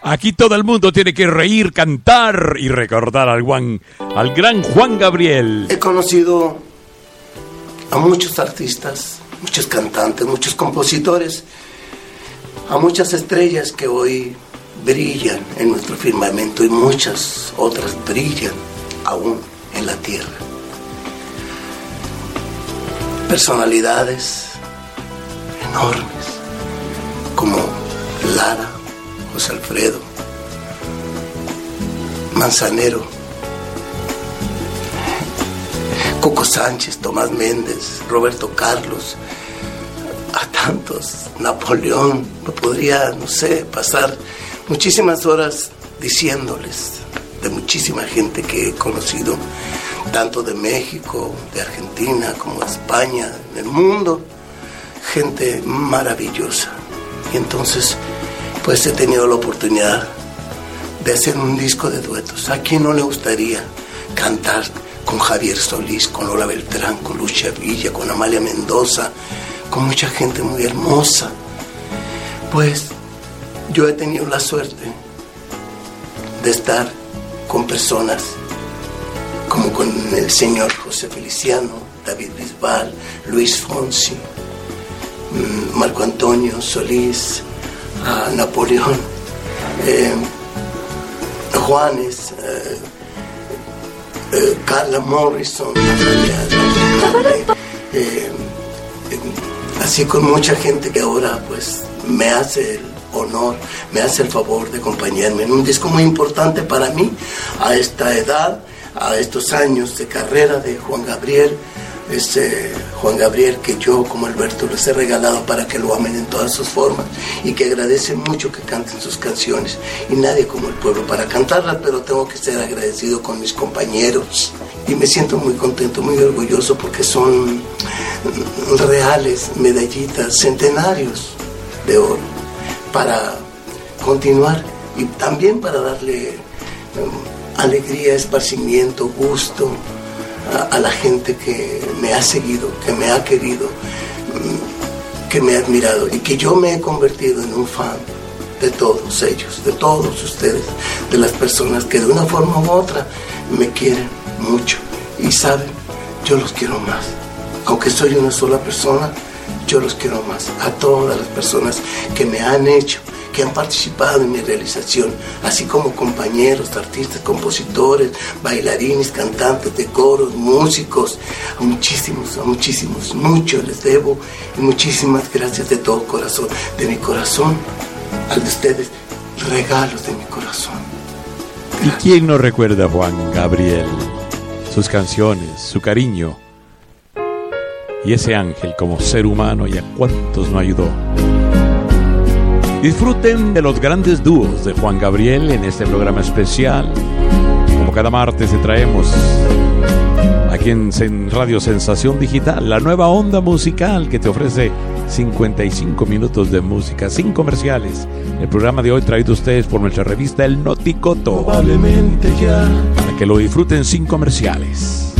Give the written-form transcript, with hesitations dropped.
Aquí todo el mundo tiene que reír, cantar y recordar al gran Juan Gabriel. He conocido a muchos artistas, muchos cantantes, muchos compositores, a muchas estrellas que hoy brillan en nuestro firmamento y muchas otras brillan aún en la tierra. Personalidades enormes como Lara, José Alfredo, Manzanero, Coco Sánchez, Tomás Méndez, Roberto Carlos, a tantos, Napoleón. Me podría, pasar muchísimas horas diciéndoles de muchísima gente que he conocido, tanto de México, de Argentina, como de España, del mundo, gente maravillosa. Y entonces, pues he tenido la oportunidad de hacer un disco de duetos. ¿A quién no le gustaría cantar con Javier Solís, con Lola Beltrán, con Lucia Villa, con Amalia Mendoza, con mucha gente muy hermosa? Pues yo he tenido la suerte de estar con personas como con el señor José Feliciano, David Bisbal, Luis Fonsi, Marco Antonio Solís, Napoleón, Juanes, Carla Morrison, así con mucha gente que ahora pues me hace el honor, me hace el favor de acompañarme en un disco muy importante para mí, a esta edad, a estos años de carrera de Juan Gabriel. Juan Gabriel que yo como Alberto les he regalado para que lo amen en todas sus formas y que agradecen mucho que canten sus canciones, y nadie como el pueblo para cantarlas, pero tengo que ser agradecido con mis compañeros y me siento muy contento, muy orgulloso, porque son reales medallitas, centenarios de oro para continuar y también para darle alegría, esparcimiento, gusto a la gente que me ha seguido, que me ha querido, que me ha admirado, y que yo me he convertido en un fan de todos ellos, de todos ustedes, de las personas que de una forma u otra me quieren mucho y saben, yo los quiero más. Aunque soy una sola persona, yo los quiero más. A todas las personas que me han hecho, que han participado en mi realización, así como compañeros, artistas, compositores, bailarines, cantantes de coros, músicos, a muchísimos, mucho les debo, y muchísimas gracias de todo corazón, de mi corazón al de ustedes, regalos de mi corazón. Gracias. ¿Y quién no recuerda a Juan Gabriel? Sus canciones, su cariño y ese ángel como ser humano, y a cuántos no ayudó. Disfruten de los grandes dúos de Juan Gabriel en este programa especial. Como cada martes te traemos aquí en Radio Sensación Digital la nueva onda musical que te ofrece 55 minutos de música sin comerciales. El programa de hoy traído a ustedes por nuestra revista El Noticoto, probablemente ya, para que lo disfruten sin comerciales.